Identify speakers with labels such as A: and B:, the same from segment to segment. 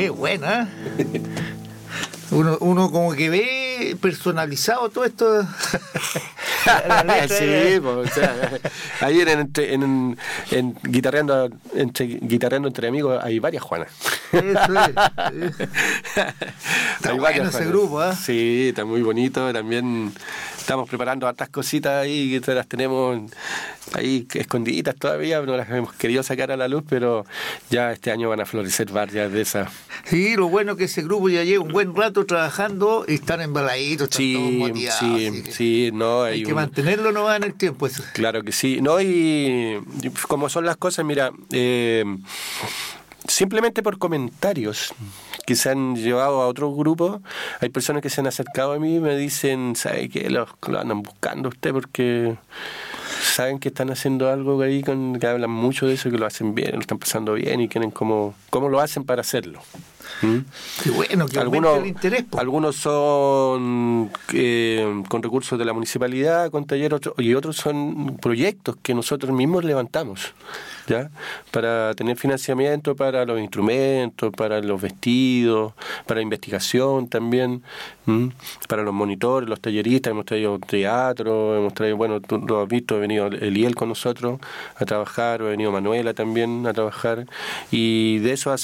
A: Qué buena. Uno como que ve personalizado todo esto. La letra
B: sí, pues, o sea, ahí en guitarreando entre amigos hay varias Juanas.
A: Eso es. Está bueno ese grupo, ¿eh?
B: Sí, está muy bonito. También estamos preparando hartas cositas ahí que las tenemos ahí escondiditas todavía, no las hemos querido sacar a la luz, pero ya este año van a florecer varias de esas.
A: Sí, lo bueno es que ese grupo ya lleva un buen rato trabajando y están embaladitos, están todos motivados.
B: Sí, no
A: hay que mantenerlo nomás en el tiempo. Eso.
B: Claro que sí. No, y como son las cosas, mira, simplemente por comentarios que se han llevado a otros grupos, hay personas que se han acercado a mí y me dicen, ¿sabe qué? Lo andan buscando usted porque saben que están haciendo algo ahí, que hablan mucho de eso, que lo hacen bien, lo están pasando bien y quieren cómo lo hacen para hacerlo.
A: Qué bueno, que aumente el interés.
B: Algunos son con recursos de la municipalidad, con talleres, y otros son proyectos que nosotros mismos levantamos, ¿ya? Para tener financiamiento para los instrumentos, para los vestidos, para investigación también, para los monitores, los talleristas. Hemos traído teatro, hemos traído, bueno, tú lo has visto, ha venido Eliel con nosotros a trabajar, ha venido Manuela también a trabajar, y de eso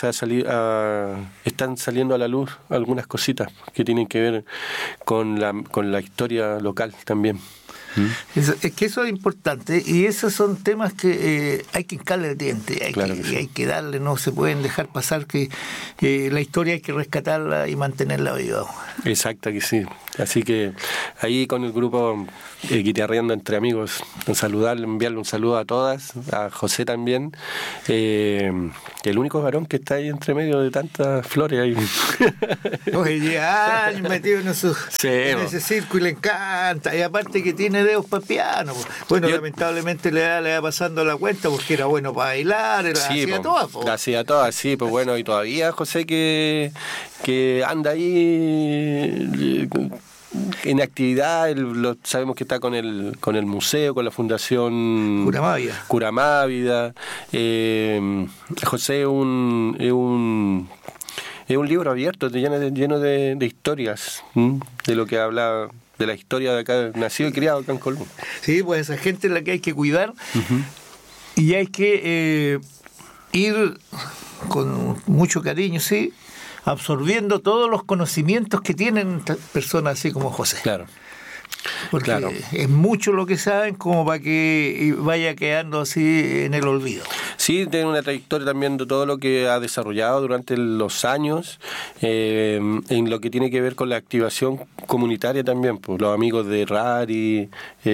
B: están saliendo a la luz algunas cositas que tienen que ver con la historia local también.
A: Es que eso es importante y esos son temas que hay que hincarle el diente, hay que darle, no se pueden dejar pasar, que la historia hay que rescatarla y mantenerla viva.
B: Exacto, que sí. Así que ahí con el grupo Guitarreando entre Amigos, enviarle un saludo a todas, a José también, el único varón que está ahí entre medio de tantas flores ahí.
A: Oye, lleva años metido en ese circo y le encanta, y aparte que tiene dedos para piano. Bueno, lamentablemente le va pasando la cuenta porque era bueno para bailar, hacía todas.
B: La hacía todas, sí, pues bueno, y todavía José que anda ahí en actividad, sabemos que está con el museo, con la Fundación Curamávida. José es un libro abierto, lleno de historias, de lo que habla de la historia de acá, nacido y criado acá en Colbún.
A: Sí, pues esa gente es la que hay que cuidar, y hay que ir con mucho cariño, sí, absorbiendo todos los conocimientos que tienen personas así como José.
B: Claro.
A: Porque es mucho lo que saben como para que vaya quedando así en el olvido.
B: Sí, tiene una trayectoria también de todo lo que ha desarrollado durante los años, en lo que tiene que ver con la activación comunitaria también, pues los amigos de Rari,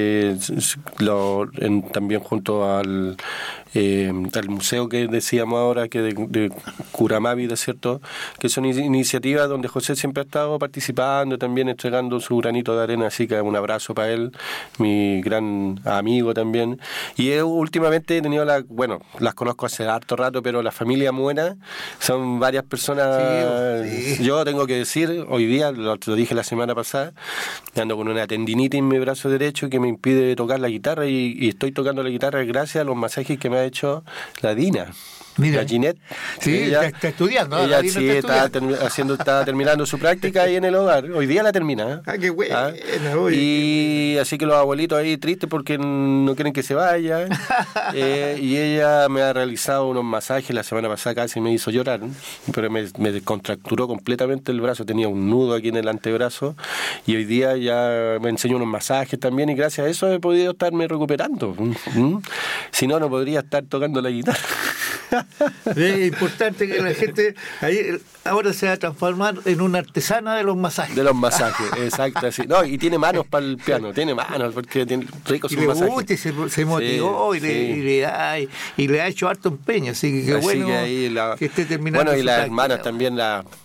B: también junto al museo que decíamos ahora, que de Curamávida, ¿cierto? Que son iniciativas donde José siempre ha estado participando, también entregando su granito de arena, así que un abrazo para él, mi gran amigo también. Y últimamente he tenido las conozco hace harto rato, pero la familia Muena son varias personas. Sí. Yo tengo que decir, hoy día, lo dije la semana pasada, ando con una tendinitis en mi brazo derecho que me impide tocar la guitarra, y estoy tocando la guitarra gracias a los masajes que me ha hecho la Dina.
A: Mira.
B: La Ginette.
A: Sí, ella está estudiando.
B: Ella sí está terminando su práctica ahí en el hogar. Hoy día la termina.
A: Qué bueno.
B: Y así que los abuelitos ahí tristes porque no quieren que se vaya. Y ella me ha realizado unos masajes la semana pasada, casi me hizo llorar, pero me descontracturó completamente el brazo. Tenía un nudo aquí en el antebrazo, y hoy día ya me enseñó unos masajes también, y gracias a eso he podido estarme recuperando. Si no podría estar tocando la guitarra.
A: Es importante que la gente ahora se va a transformar en una artesana de los masajes.
B: De los masajes, exacto. Sí. No, y tiene manos para el piano, tiene manos, porque tiene ricos sus masajes.
A: Gusta, y se motivó, sí, y le ha hecho harto empeño, así que bueno que esté terminando.
B: Bueno, y las hermanas también,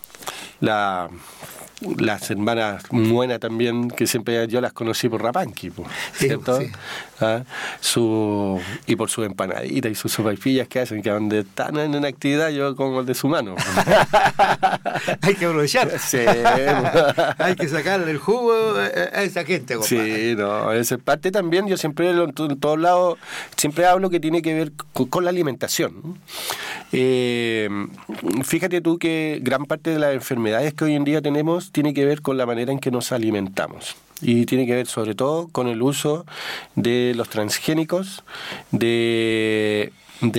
B: las hermanas Muena también, que siempre yo las conocí por Rapanqui, ¿cierto? Sí. Y por sus empanaditas y sus sopaipillas que hacen, que donde están en actividad yo como el de su mano.
A: Hay que aprovechar.
B: Sí.
A: Hay que sacarle el jugo a esa gente, compadre.
B: Sí, no, esa parte también, yo siempre en todos lados siempre hablo que tiene que ver con la alimentación. Fíjate tú que gran parte de las enfermedades que hoy en día tenemos tiene que ver con la manera en que nos alimentamos. Y tiene que ver sobre todo con el uso de los transgénicos, de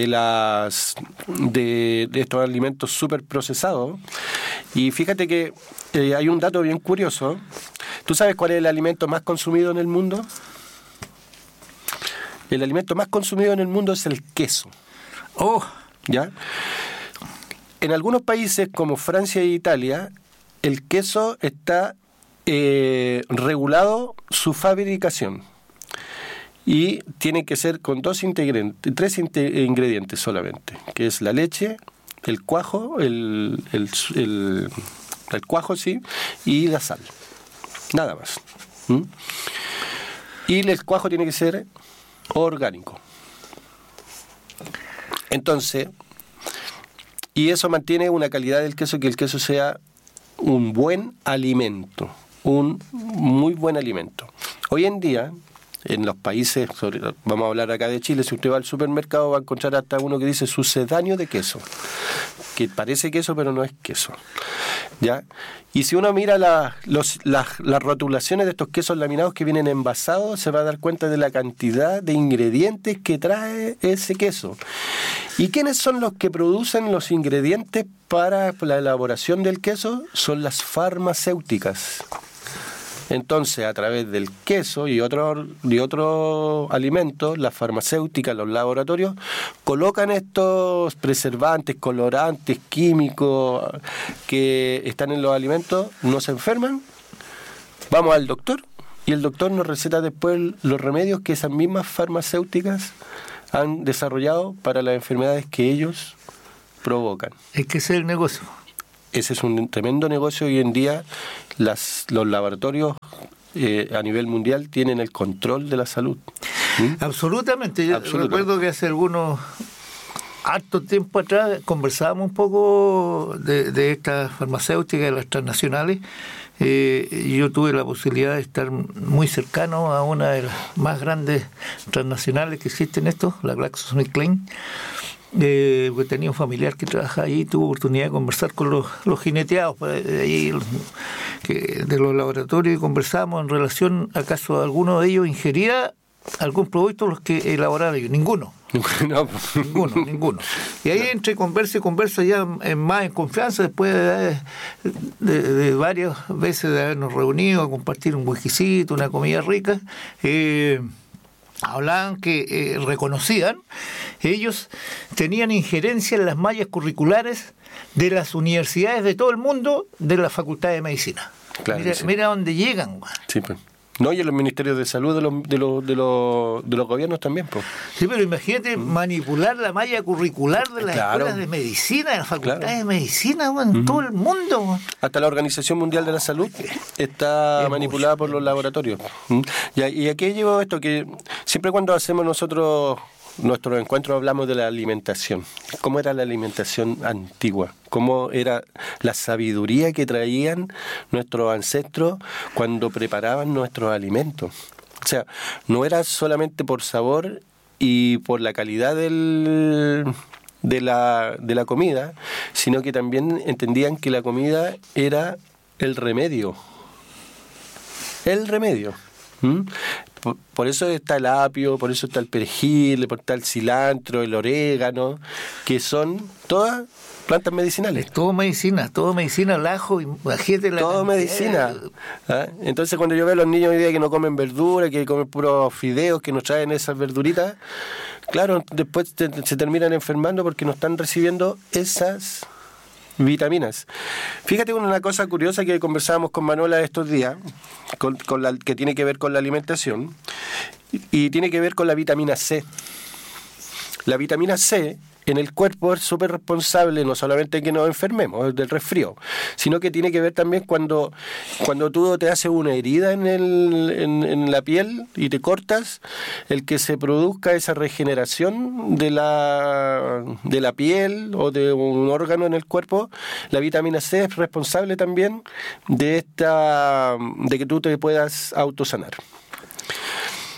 B: estos alimentos súper procesados. Y fíjate que hay un dato bien curioso. ¿Tú sabes cuál es el alimento más consumido en el mundo? El alimento más consumido en el mundo es el queso.
A: Oh,
B: ¿Ya? En algunos países como Francia e Italia, el queso está regulado su fabricación. Y tiene que ser con tres ingredientes solamente, que es la leche, el cuajo, el cuajo, sí, y la sal. Nada más. Y el cuajo tiene que ser orgánico. Entonces, y eso mantiene una calidad del queso, que el queso sea un buen alimento, un muy buen alimento. Hoy en día, en los países, vamos a hablar acá de Chile, si usted va al supermercado va a encontrar hasta uno que dice sucedáneo de queso, que parece queso pero no es queso, ¿ya? Y si uno mira las rotulaciones de estos quesos laminados que vienen envasados, se va a dar cuenta de la cantidad de ingredientes que trae ese queso. ¿Y quiénes son los que producen los ingredientes para la elaboración del queso? Son las farmacéuticas. Entonces, a través del queso y otros alimentos, las farmacéuticas, los laboratorios, colocan estos preservantes, colorantes, químicos que están en los alimentos, nos enferman, vamos al doctor y el doctor nos receta después los remedios que esas mismas farmacéuticas han desarrollado para las enfermedades que ellos provocan.
A: Es que ese es el negocio.
B: Ese es un tremendo negocio. Hoy en día los laboratorios a nivel mundial tienen el control de la salud.
A: Absolutamente. Yo recuerdo que hace harto tiempo atrás conversábamos un poco de estas farmacéuticas, de las transnacionales. Yo tuve la posibilidad de estar muy cercano a una de las más grandes transnacionales que existen la GlaxoSmithKline. Porque tenía un familiar que trabaja allí, tuve oportunidad de conversar con los jineteados de los laboratorios, y conversamos en relación a caso alguno de ellos ingería algún producto los que elaboraban ellos. Ninguno. Ninguno. Y ahí entre conversa y conversa ya más en confianza, después de varias veces de habernos reunido a compartir un whiskycito, una comida rica, hablaban que reconocían, ellos tenían injerencia en las mallas curriculares de las universidades de todo el mundo, de la Facultad de Medicina. Claro, mira dónde llegan.
B: Sí, pues. No, y en los ministerios de salud de los gobiernos también, pues.
A: Sí, pero imagínate manipular la malla curricular de las escuelas de medicina, de las facultades de medicina, en todo el mundo.
B: Hasta la Organización Mundial de la Salud está manipulada por los laboratorios. Y aquí llevo esto, que siempre cuando hacemos nosotros nuestros encuentros hablamos de la alimentación. ¿Cómo era la alimentación antigua? ¿Cómo era la sabiduría que traían nuestros ancestros cuando preparaban nuestros alimentos? O sea, no era solamente por sabor y por la calidad de la comida, sino que también entendían que la comida era el remedio. El remedio. Por eso está el apio, por eso está el perejil, por está el cilantro, el orégano, que son todas plantas medicinales.
A: Todo medicina, el ajo, imagínate la
B: todo medicina. Entonces cuando yo veo a los niños hoy día que no comen verdura, que comen puros fideos, que nos traen esas verduritas, claro, después se terminan enfermando porque no están recibiendo esas vitaminas. Fíjate una cosa curiosa que conversábamos con Manuela estos días, que tiene que ver con la alimentación, y tiene que ver con la vitamina C. La vitamina C en el cuerpo es súper responsable, no solamente que nos enfermemos del resfrío, sino que tiene que ver también cuando tú te haces una herida en la piel y te cortas, el que se produzca esa regeneración de la piel o de un órgano en el cuerpo. La vitamina C es responsable también de que tú te puedas autosanar.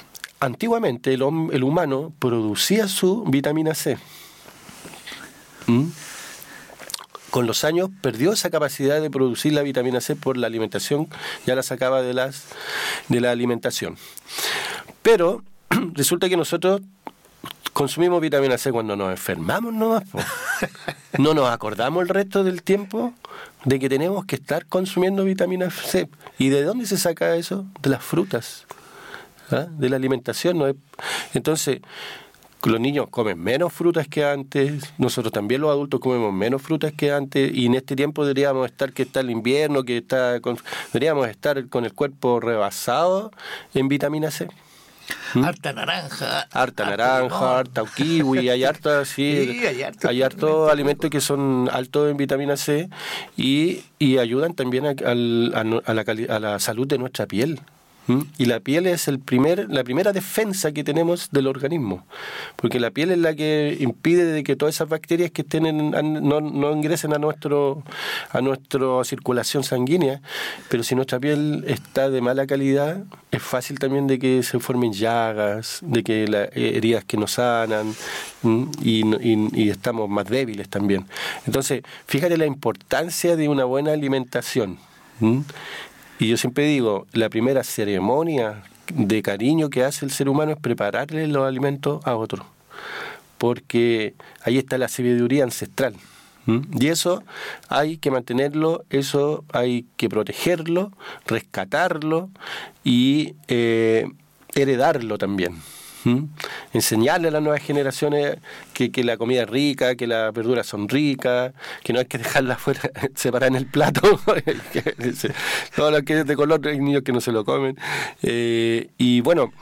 B: Antiguamente el humano producía su vitamina C. con los años perdió esa capacidad de producir la vitamina C por la alimentación, ya la sacaba de la alimentación. Pero resulta que nosotros consumimos vitamina C cuando nos enfermamos nomás, po. No nos acordamos el resto del tiempo de que tenemos que estar consumiendo vitamina C. ¿Y de dónde se saca eso? De las frutas, ¿ah? De la alimentación, ¿no? Entonces, los niños comen menos frutas que antes, nosotros también los adultos comemos menos frutas que antes, y en este tiempo deberíamos estar, que está el invierno, deberíamos estar con el cuerpo rebasado en vitamina C.
A: Harta naranja,
B: harta kiwi, hay harta, sí, hay hartos alimentos que son altos en vitamina C y ayudan también a la salud de nuestra piel. Y la piel es la primera defensa que tenemos del organismo, porque la piel es la que impide de que todas esas bacterias que no ingresen a nuestra circulación sanguínea. Pero si nuestra piel está de mala calidad, es fácil también de que se formen llagas, de que heridas que no sanan, y estamos más débiles también. Entonces, fíjate la importancia de una buena alimentación. Y yo siempre digo, la primera ceremonia de cariño que hace el ser humano es prepararle los alimentos a otro, porque ahí está la sabiduría ancestral. Y eso hay que mantenerlo, eso hay que protegerlo, rescatarlo y heredarlo también. Enseñarle a las nuevas generaciones que la comida es rica, que las verduras son ricas, que no hay que dejarlas fuera separadas en el plato. Todo lo que es de color, hay niños que no se lo comen. Y bueno,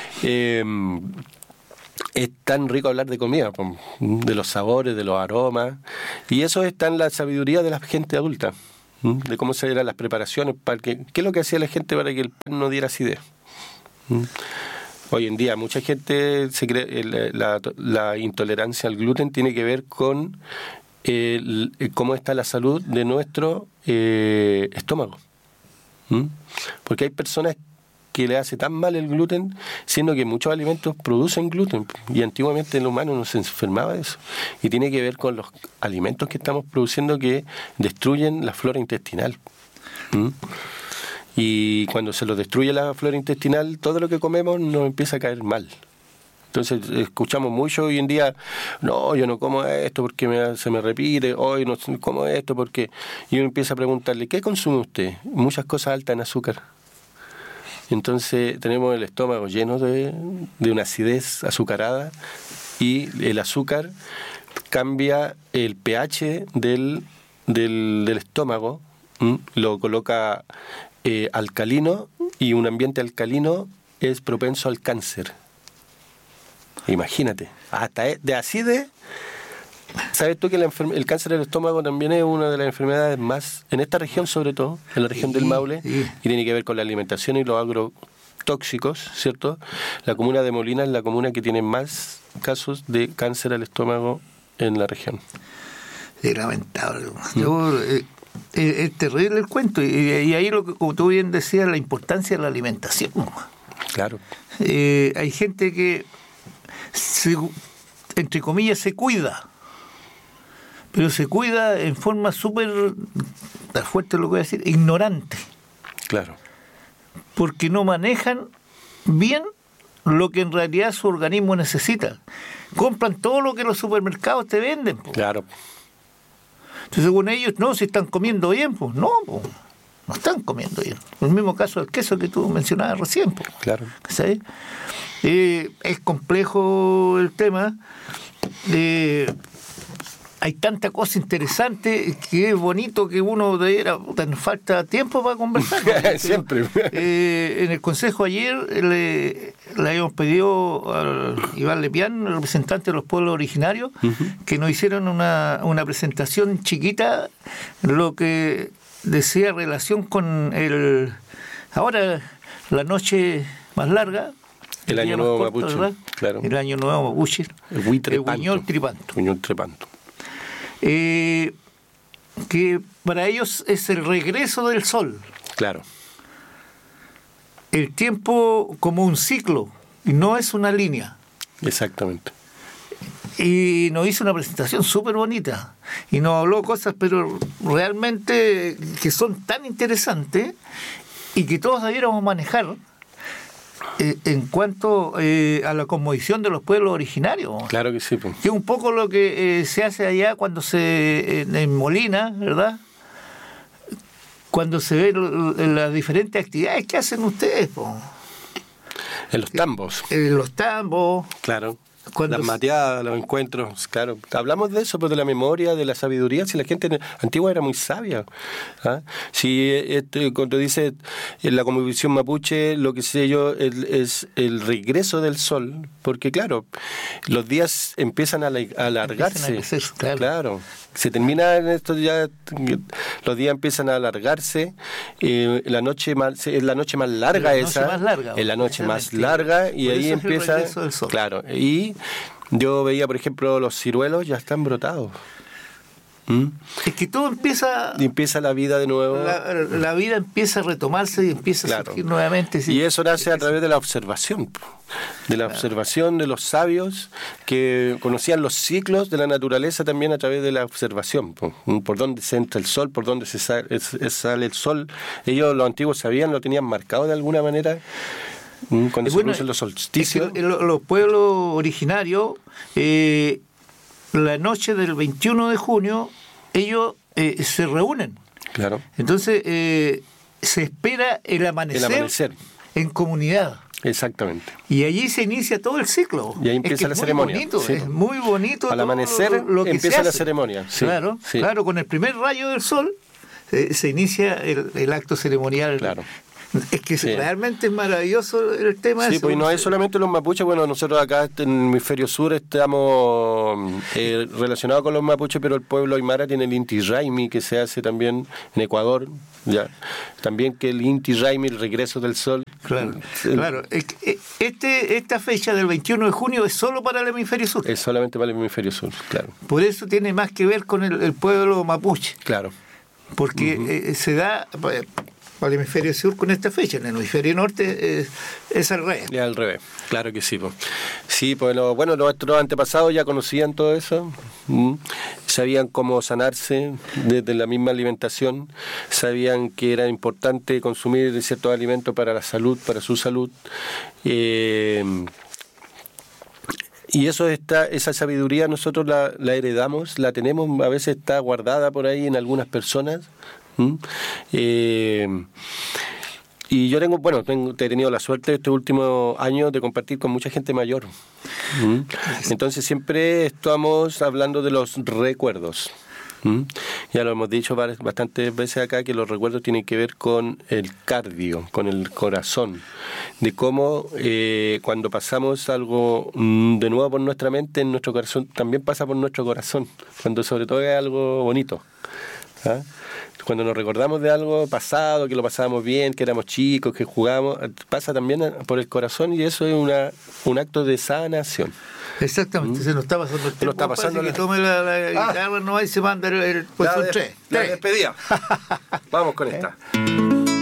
B: es tan rico hablar de comida, de los sabores, de los aromas, y eso está en la sabiduría de la gente adulta, de cómo se eran las preparaciones, qué es lo que hacía la gente para que el pan no diera acidez. Hoy en día mucha gente se cree la intolerancia al gluten tiene que ver con cómo está la salud de nuestro estómago. Porque hay personas que le hace tan mal el gluten, siendo que muchos alimentos producen gluten, y antiguamente el humano no se enfermaba de eso, y tiene que ver con los alimentos que estamos produciendo que destruyen la flora intestinal. Y cuando se nos destruye la flora intestinal, todo lo que comemos nos empieza a caer mal. Entonces escuchamos mucho hoy en día, no, yo no como esto porque se me repite, hoy no como esto porque... Y uno empieza a preguntarle, ¿qué consume usted? Muchas cosas altas en azúcar. Entonces tenemos el estómago lleno de una acidez azucarada, y el azúcar cambia el pH del estómago, lo coloca alcalino, y un ambiente alcalino es propenso al cáncer. Imagínate, hasta de acidez. ¿Sabes tú que el cáncer del estómago también es una de las enfermedades más, en esta región sobre todo, en la región del Maule, y tiene que ver con la alimentación y los agrotóxicos, ¿cierto? La comuna de Molina es la comuna que tiene más casos de cáncer al estómago en la región.
A: Es lamentable. Es terrible el cuento, y ahí, como tú bien decías, la importancia de la alimentación.
B: Claro.
A: Hay gente que, entre comillas, se cuida, pero se cuida en forma súper, fuerte lo que voy a decir, ignorante.
B: Claro.
A: Porque no manejan bien lo que en realidad su organismo necesita. Compran todo lo que los supermercados te venden.
B: Claro.
A: Entonces, según ellos, no, si están comiendo bien, pues no están comiendo bien. El mismo caso del queso que tú mencionabas recién. Pues.
B: Claro.
A: ¿Sí? Es complejo el tema. Hay tanta cosa interesante que es bonito que uno nos falta tiempo para conversar.
B: Siempre.
A: En el consejo ayer le habíamos pedido a Iván Lepián, el representante de los pueblos originarios, que nos hicieran una presentación chiquita, lo que decía relación con ahora la noche más larga.
B: El año nuevo mapuche, claro.
A: El año nuevo mapuche.
B: El Huiñol Tripanto.
A: Que para ellos es el regreso del sol.
B: Claro.
A: El tiempo como un ciclo, y no es una línea.
B: Exactamente.
A: Y nos hizo una presentación súper bonita. Y nos habló cosas, pero realmente que son tan interesantes y que todos debiéramos manejar en cuanto a la cosmovisión de los pueblos originarios.
B: Claro que sí. Pues.
A: Que es un poco lo que se hace allá cuando en Molina, ¿verdad? Cuando se ven las diferentes actividades que hacen ustedes, po.
B: En los tambos.
A: En los tambos.
B: Claro. Las mateadas, los encuentros, claro. Hablamos de eso, pues de la memoria, de la sabiduría. Si la gente antigua era muy sabia. ¿Ah? Si cuando dice en la cosmovisión mapuche, lo que sé yo es el regreso del sol, porque claro, los días empiezan a alargarse. Claro. Se termina en esto ya, los días empiezan a alargarse, la noche más, es la noche más larga es la noche más larga y ahí empieza, claro, y yo veía por ejemplo los ciruelos ya están brotados.
A: Es que todo
B: empieza la vida de nuevo.
A: La vida empieza a retomarse y empieza a surgir nuevamente.
B: Y eso nace a través de la observación. De la observación de los sabios que conocían los ciclos de la naturaleza también a través de la observación. Por dónde se entra el sol, por dónde sale el sol. Ellos, los antiguos, sabían, lo tenían marcado de alguna manera. Cuando se producen los solsticios.
A: Los pueblos originarios... la noche del 21 de junio ellos se reúnen.
B: Claro.
A: Entonces se espera el amanecer en comunidad.
B: Exactamente.
A: Y allí se inicia todo el ciclo.
B: Y ahí empieza la ceremonia.
A: Es muy bonito.
B: Al amanecer lo que empieza la ceremonia. Sí.
A: Claro, con el primer rayo del sol se inicia el acto ceremonial.
B: Claro.
A: Es que realmente es maravilloso el tema.
B: Sí, pues no es solamente los mapuches. Bueno, nosotros acá en el hemisferio sur estamos relacionados con los mapuches, pero el pueblo aymara tiene el Inti Raymi, que se hace también en Ecuador. Ya. También que el Inti Raymi, el regreso del sol.
A: Claro. Esta fecha del 21 de junio es solo para el hemisferio sur.
B: Es solamente para el hemisferio sur, claro.
A: Por eso tiene más que ver con el pueblo mapuche.
B: Claro.
A: Porque se da... al hemisferio sur con esta fecha, en el hemisferio norte es al revés.
B: Es al revés, claro que sí. Pues. Sí, pues nuestros antepasados ya conocían todo eso, sabían cómo sanarse desde la misma alimentación, sabían que era importante consumir ciertos alimentos para la salud, para su salud. Y eso esa sabiduría nosotros la heredamos, la tenemos, a veces está guardada por ahí en algunas personas. Y yo he tenido la suerte estos últimos años de compartir con mucha gente mayor. Entonces siempre estamos hablando de los recuerdos. Ya lo hemos dicho bastantes veces acá, que los recuerdos tienen que ver con el cardio, con el corazón, de cómo cuando pasamos algo de nuevo por nuestra mente, en nuestro corazón también pasa por nuestro corazón, cuando sobre todo es algo bonito. ¿Ah? Cuando nos recordamos de algo pasado, que lo pasábamos bien, que éramos chicos, que jugábamos, pasa también por el corazón, y eso es un acto de sanación.
A: Exactamente, se nos está pasando el tiempo.
B: Está pasando
A: que tome la guitarra, no, y se manda el
B: la despedida. Vamos con esta.